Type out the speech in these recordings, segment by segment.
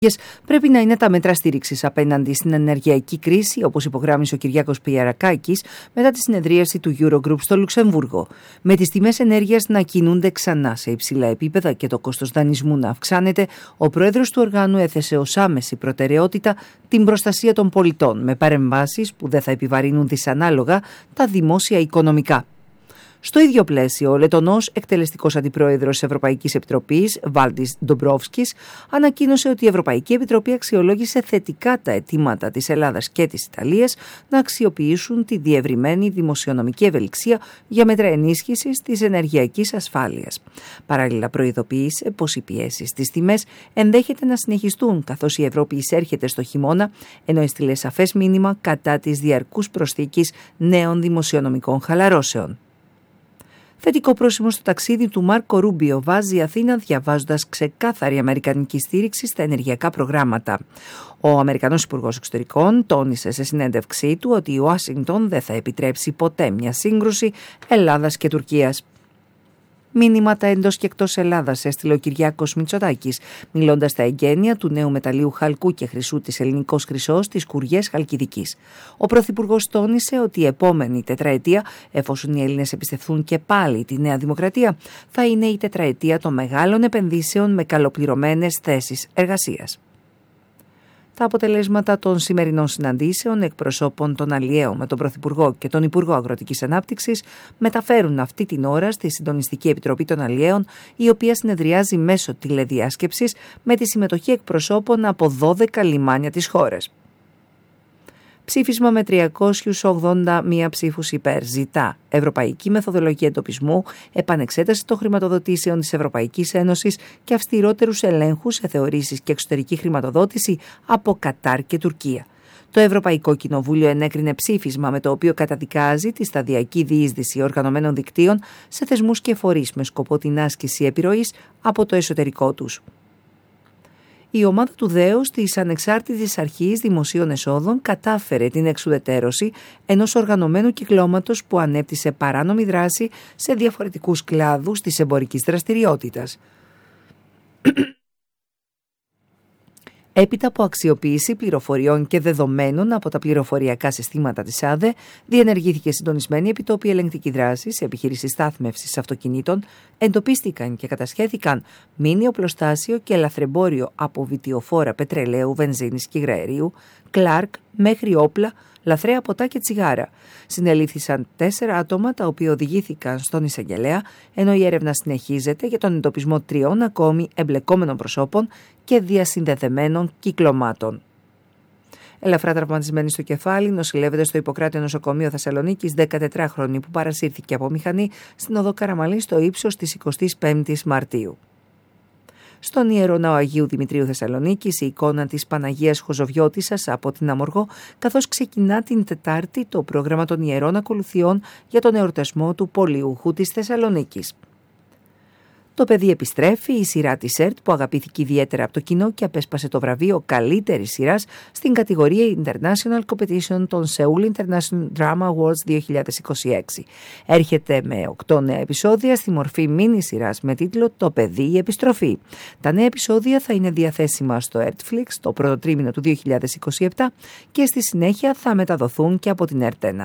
πρέπει να είναι τα μέτρα στήριξης απέναντι στην ενεργειακή κρίση, όπως υπογράμμισε ο Κυριάκος Πιερακάκης μετά τη συνεδρίαση του Eurogroup στο Λουξεμβούργο. Με τις τιμές ενέργειας να κινούνται ξανά σε υψηλά επίπεδα και το κόστος δανεισμού να αυξάνεται, ο πρόεδρος του οργάνου έθεσε ως άμεση προτεραιότητα την προστασία των πολιτών, με παρεμβάσεις που δεν θα επιβαρύνουν δυσανάλογα τα δημόσια οικονομικά. Στο ίδιο πλαίσιο, ο Λετονός εκτελεστικός αντιπρόεδρος της Ευρωπαϊκής Επιτροπής, Βάλντις Ντομπρόφσκης, ανακοίνωσε ότι η Ευρωπαϊκή Επιτροπή αξιολόγησε θετικά τα αιτήματα της Ελλάδας και της Ιταλίας να αξιοποιήσουν τη διευρυμένη δημοσιονομική ευελιξία για μέτρα ενίσχυσης της ενεργειακής ασφάλειας. Παράλληλα, προειδοποίησε πως οι πιέσεις στις τιμές ενδέχεται να συνεχιστούν καθώς η Ευρώπη εισέρχεται στο χειμώνα, ενώ έστειλε σαφές μήνυμα κατά της διαρκούς προσθήκης νέων δημοσιονομικών χαλαρώσεων. Θετικό πρόσημο στο ταξίδι του Μάρκο Ρούμπιο βάζει η Αθήνα διαβάζοντας ξεκάθαρη αμερικανική στήριξη στα ενεργειακά προγράμματα. Ο Αμερικανός Υπουργός Εξωτερικών τόνισε σε συνέντευξή του ότι η Ουάσιγκτον δεν θα επιτρέψει ποτέ μια σύγκρουση Ελλάδας και Τουρκίας. Μήνυματα εντός και εκτός Ελλάδας έστειλε ο Κυριάκος Μητσοτάκης, μιλώντας στα εγγένεια του νέου μεταλλείου χαλκού και χρυσού της Ελληνικός Χρυσός στις Κουριές Χαλκιδικής. Ο Πρωθυπουργός τόνισε ότι η επόμενη τετραετία, εφόσον οι Έλληνες εμπιστευθούν και πάλι τη Νέα Δημοκρατία, θα είναι η τετραετία των μεγάλων επενδύσεων με καλοπληρωμένες θέσεις εργασίας. Τα αποτελέσματα των σημερινών συναντήσεων εκπροσώπων των αλλιέων με τον Πρωθυπουργό και τον Υπουργό Αγροτικής Ανάπτυξης μεταφέρουν αυτή την ώρα στη Συντονιστική Επιτροπή των Αλλιέων, η οποία συνεδριάζει μέσω τηλεδιάσκεψης με τη συμμετοχή εκπροσώπων από 12 λιμάνια της χώρας. Ψήφισμα με 381 ψήφους υπέρ ζητά Ευρωπαϊκή Μεθοδολογία Εντοπισμού, επανεξέταση των χρηματοδοτήσεων της Ευρωπαϊκής Ένωσης και αυστηρότερους ελέγχους σε θεωρήσεις και εξωτερική χρηματοδότηση από Κατάρ και Τουρκία. Το Ευρωπαϊκό Κοινοβούλιο ενέκρινε ψήφισμα με το οποίο καταδικάζει τη σταδιακή διείσδυση οργανωμένων δικτύων σε θεσμούς και φορείς με σκοπό την άσκηση επιρροής από το εσωτερικό τους. Η ομάδα του ΔΕΟΣ της Ανεξάρτητης Αρχής Δημοσίων Εσόδων κατάφερε την εξουδετερώση ενός οργανωμένου κυκλώματος που ανέπτυσε παράνομη δράση σε διαφορετικούς κλάδους της εμπορικής δραστηριότητας. Έπειτα από αξιοποίηση πληροφοριών και δεδομένων από τα πληροφοριακά συστήματα της ΑΔΕ, διενεργήθηκε συντονισμένη επιτόπια ελεγκτική δράση σε επιχείρηση στάθμευσης αυτοκινήτων, εντοπίστηκαν και κατασχέθηκαν μίνι οπλοστάσιο και λαθρεμπόριο από βιτιοφόρα πετρελαίου, βενζίνης και υγραερίου, Κλάρκ μέχρι όπλα, λαθρέα ποτά και τσιγάρα. Συνελήφθησαν 4 άτομα τα οποία οδηγήθηκαν στον εισαγγελέα, ενώ η έρευνα συνεχίζεται για τον εντοπισμό 3 ακόμη εμπλεκόμενων προσώπων και διασυνδεδεμένων κυκλωμάτων. Ελαφρά τραυματισμένη στο κεφάλι, νοσηλεύεται στο Ιπποκράτιο Νοσοκομείο Θεσσαλονίκης 14χρονη που παρασύρθηκε από μηχανή στην οδό Καραμαλή στο ύψος της 25ης Μαρτίου. Στον Ιερό Ναό Αγίου Δημητρίου Θεσσαλονίκης, η εικόνα της Παναγίας Χοζοβιώτισσας από την Αμοργό, καθώς ξεκινά την Τετάρτη το πρόγραμμα των Ιερών Ακολουθιών για τον εορτασμό του Πολιούχου της Θεσσαλονίκης. Το παιδί επιστρέφει, η σειρά της ΕΡΤ που αγαπήθηκε ιδιαίτερα από το κοινό και απέσπασε το βραβείο καλύτερης σειράς στην κατηγορία International Competition των Seoul International Drama Awards 2026. Έρχεται με 8 νέα επεισόδια στη μορφή μίνι σειράς με τίτλο «Το παιδί η επιστροφή». Τα νέα επεισόδια θα είναι διαθέσιμα στο Ertflix το πρώτο τρίμηνο του 2027 και στη συνέχεια θα μεταδοθούν και από την ΕΡΤ1.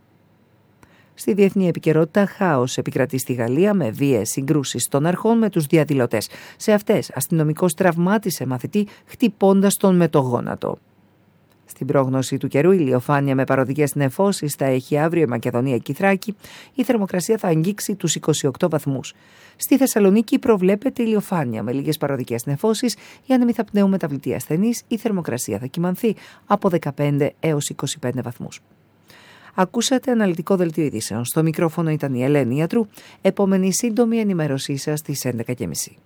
Στη διεθνή επικαιρότητα, χάος επικρατεί στη Γαλλία με βίαιες συγκρούσεις των αρχών με τους διαδηλωτές. Σε αυτές, αστυνομικός τραυμάτισε μαθητή χτυπώντας τον με το γόνατο. Στην πρόγνωση του καιρού, ηλιοφάνεια με παροδικές νεφώσεις θα έχει αύριο η Μακεδονία και η Θράκη. Η θερμοκρασία θα αγγίξει τους 28 βαθμούς. Στη Θεσσαλονίκη προβλέπεται ηλιοφάνεια με λίγες παροδικές νεφώσεις. Για να μην θα πνέουν μεταβλητοί ασθενείς, η θερμοκρασία θα κυμανθεί από 15 έως 25 βαθμούς. Ακούσατε αναλυτικό δελτίο ειδήσεων. Στο μικρόφωνο ήταν η Ελένη Ιατρού. Επόμενη σύντομη ενημέρωσή σας στις 11:30.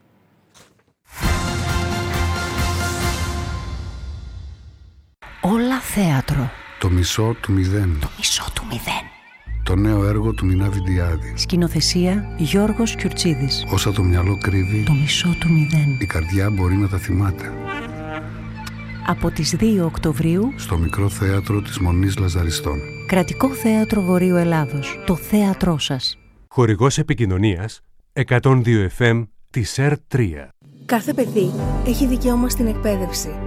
Όλα θέατρο. Το μισό του μηδέν. Το μισό του μηδέν. Το νέο έργο του Μινά Βιντιάδη. Σκηνοθεσία Γιώργος Κιουρτσίδης. Όσα το μυαλό κρύβει, το μισό του μηδέν, η καρδιά μπορεί να τα θυμάται. Από τις 2 Οκτωβρίου στο Μικρό Θέατρο της Μονής Λαζαριστών. Κρατικό Θέατρο Βορείου Ελλάδος. Το θέατρό σας. Χορηγός επικοινωνίας 102 FM της ΕΡΤ3. Κάθε παιδί έχει δικαίωμα στην εκπαίδευση.